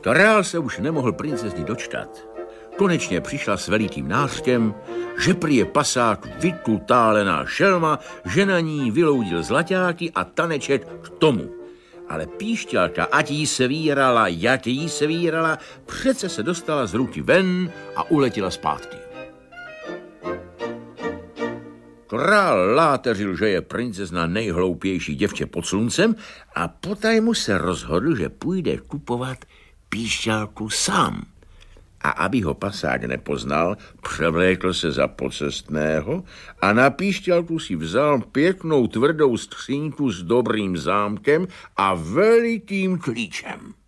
Král se už nemohl princezny dočkat. Konečně přišla s velikým nářkem, že prý je pasák vytutálená šelma, že na ní vyloudil zlaťáky a taneček k tomu. Ale píšťalka, ať jí se vírala, jak jí se vírala, přece se dostala z ruky ven a uletěla zpátky. Král láteřil, že je princezna nejhloupější děvče pod sluncem a potajmu se rozhodl, že půjde kupovat píšťalku sám. A aby ho pasák nepoznal, převlékl se za pocestného a na píšťalku si vzal pěknou tvrdou skřínku s dobrým zámkem a velikým klíčem.